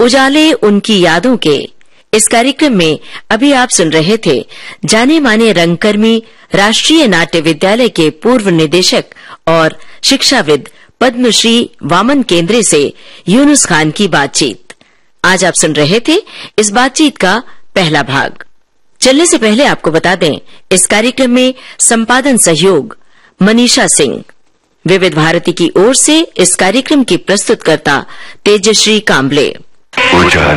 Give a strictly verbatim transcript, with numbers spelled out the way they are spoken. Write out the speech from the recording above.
उजाले उनकी यादों के इस कार्यक्रम में अभी आप सुन रहे थे जाने माने रंगकर्मी राष्ट्रीय नाट्य विद्यालय के पूर्व निदेशक और शिक्षाविद पद्मश्री वामन केंद्रे से यूनुस खान की बातचीत। आज आप सुन रहे थे इस बातचीत का पहला भाग। चलने से पहले आपको बता दें, इस कार्यक्रम में संपादन सहयोग मनीषा सिंह। विविध भारती की ओर से इस कार्यक्रम की प्रस्तुतकर्ता तेजश्री कांबले।